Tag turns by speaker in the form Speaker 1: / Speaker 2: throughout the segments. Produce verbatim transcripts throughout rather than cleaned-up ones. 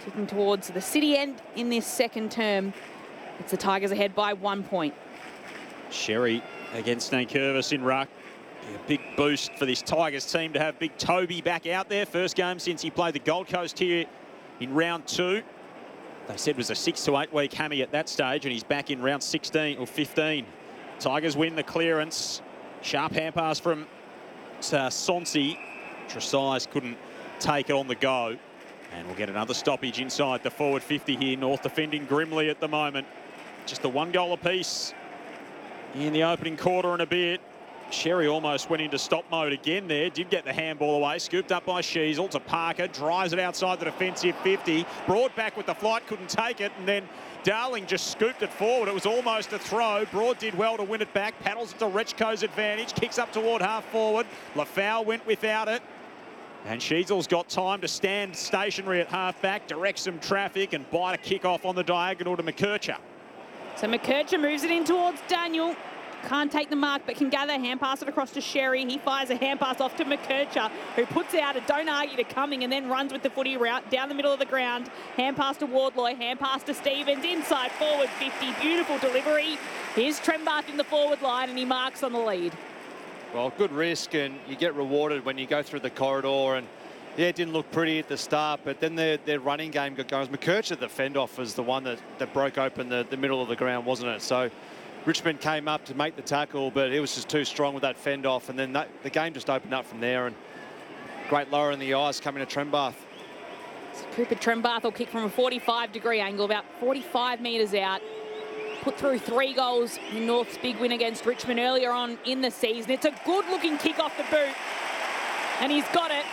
Speaker 1: kicking towards the city end in this second term. It's the Tigers ahead by one point.
Speaker 2: Sherry against Nankervis in ruck. A big boost for this Tigers team to have big Toby back out there. First game since he played the Gold Coast here in round two. They said it was a six to eight week hammy at that stage, and he's back in round sixteen or fifteen. Tigers win the clearance. Sharp hand pass from uh, Sonsi. Tresize couldn't take it on the go. And we'll get another stoppage inside the forward fifty here. North defending grimly at the moment. Just the one goal apiece in the opening quarter and a bit. Sherry almost went into stop mode again there. Did get the handball away. Scooped up by Sheasel to Parker. Drives it outside the defensive fifty. Broad back with the flight. Couldn't take it. And then Darling just scooped it forward. It was almost a throw. Broad did well to win it back. Paddles it to Rechko's advantage. Kicks up toward half forward. Lafau went without it. And Sheasel's got time to stand stationary at half back. Direct some traffic and bite a kick off on the diagonal to McKercher.
Speaker 1: So McKercher moves it in towards Daniel. Can't take the mark, but can gather. Hand pass it across to Sherry. He fires a hand pass off to McKercher, who puts out a don't argue to coming and then runs with the footy route down the middle of the ground. Hand pass to Wardloy. Hand pass to Stevens. Inside forward fifty. Beautiful delivery. Here's Trembath in the forward line, and he marks on the lead.
Speaker 3: Well, good risk, and you get rewarded when you go through the corridor. And yeah, it didn't look pretty at the start, but then their, their running game got going. McKercher, the fend-off, was the one that, that broke open the, the middle of the ground, wasn't it? So Richmond came up to make the tackle, but it was just too strong with that fend-off, and then that, the game just opened up from there, and great lower in the eyes coming to Trembath.
Speaker 1: So Cooper Trembath will kick from a forty-five degree angle, about forty-five metres out. Put through three goals in North's big win against Richmond earlier on in the season. It's a good-looking kick off the boot, and he's got it.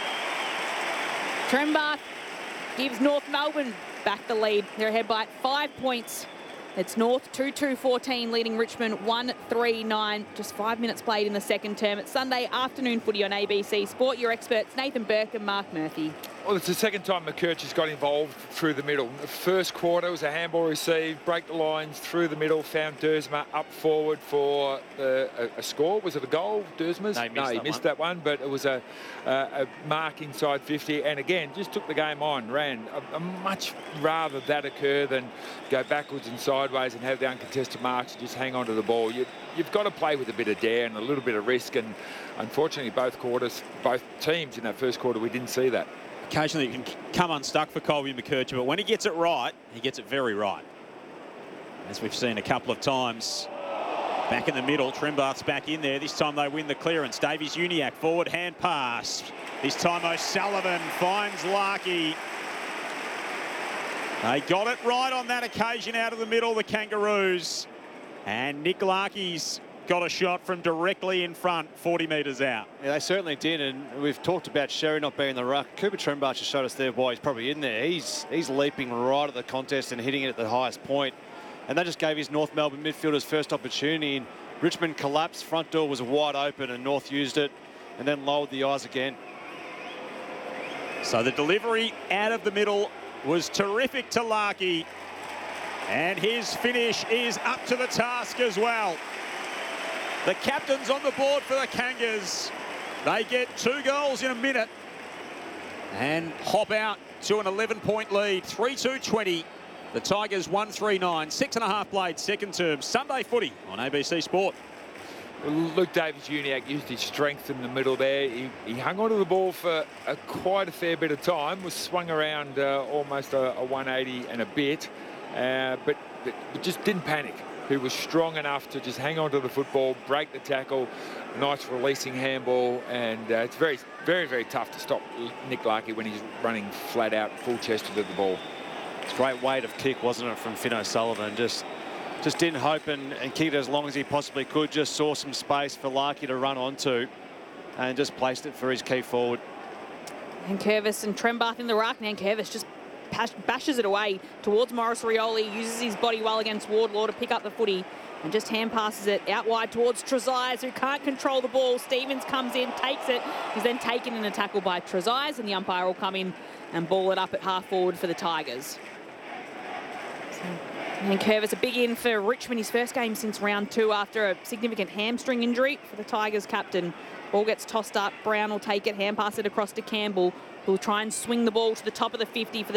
Speaker 1: Trembath gives North Melbourne back the lead. They're ahead by five points. It's North two two fourteen, leading Richmond one three nine. Just five minutes played in the second term. It's Sunday afternoon footy on A B C Sport. Your experts, Nathan Burke and Mark Murphy.
Speaker 4: Well, it's the second time McKercher's got involved through the middle. The first quarter was a handball received, break the lines through the middle, found Dersma up forward for the, a, a score. Was it a goal, Dersma's?
Speaker 3: No, he missed,
Speaker 4: no, he
Speaker 3: that,
Speaker 4: missed
Speaker 3: one.
Speaker 4: that one, but it was a, a, a mark inside fifty. And again, just took the game on, ran. I, I much rather that occur than go backwards and sideways and have the uncontested marks and just hang on to the ball. You, you've got to play with a bit of dare and a little bit of risk. And unfortunately, both quarters, both teams in that first quarter, we didn't see that.
Speaker 2: Occasionally it can come unstuck for Colby McKercher, but when he gets it right, he gets it very right. As we've seen a couple of times. Back in the middle, Trembath's back in there. This time they win the clearance. Davies Uniacke, forward hand pass. This time O'Sullivan finds Larkey. They got it right on that occasion out of the middle, the Kangaroos. And Nick Larkey's got a shot from directly in front, forty metres out.
Speaker 3: Yeah, they certainly did, and we've talked about Sherry not being in the ruck. Cooper Trembath just showed us there why he's probably in there. He's he's leaping right at the contest and hitting it at the highest point. And that just gave his North Melbourne midfielders first opportunity. And Richmond collapsed, front door was wide open, and North used it and then lowered the eyes again.
Speaker 2: So the delivery out of the middle was terrific to Larkey. And his finish is up to the task as well. The captain's on the board for the Kangas. They get two goals in a minute and hop out to an eleven point lead, three two twenty. The Tigers one three nine, six and a half played second term. Sunday footy on A B C Sport.
Speaker 4: Well, Luke Davies-Uniacke used his strength in the middle there. He, he hung onto the ball for a, quite a fair bit of time, was swung around uh, almost a, a one eighty and a bit, uh, but, but, but just didn't panic. He was strong enough to just hang on to the football, break the tackle, nice releasing handball, and uh, it's very, very, very tough to stop Nick Larkey when he's running flat out, full-chested at the ball.
Speaker 3: It's a great weight of kick, wasn't it, from Finn O'Sullivan? Just, just didn't hope and, and kicked it as long as he possibly could. Just saw some space for Larkey to run onto and just placed it for his key forward.
Speaker 1: Nankervis and Trembath in the ruck. Nankervis just bashes it away towards Morris Rioli, uses his body well against Wardlaw to pick up the footy and just hand passes it out wide towards Trezise, who can't control the ball. Stevens comes in, takes it. He's then taken in a tackle by Trezise, and the umpire will come in and ball it up at half forward for the Tigers. So, Nankervis, a big in for Richmond, his first game since round two after a significant hamstring injury for the Tigers captain. Ball gets tossed up. Brown will take it, hand pass it across to Campbell, who will try and swing the ball to the top of the fifty for the